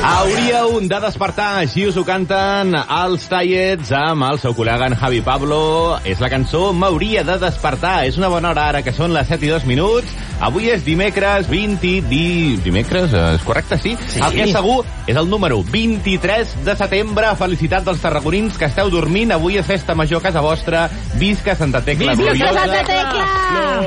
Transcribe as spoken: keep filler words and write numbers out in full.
Hauríeu de despertar, així us ho canten els Tallets amb el seu col·lega en Javi Pablo. És la cançó M'hauria de despertar. És una bona hora ara, que són les set i dos minuts. Avui és dimecres vint... Di... Dimecres? És correcte, sí? sí? El que és segur és el número vint-i-tres de setembre. Felicitats als tarragonins que esteu dormint. Avui és festa major a casa vostra. Visca Santa Tecla. Visca Santa Tecla!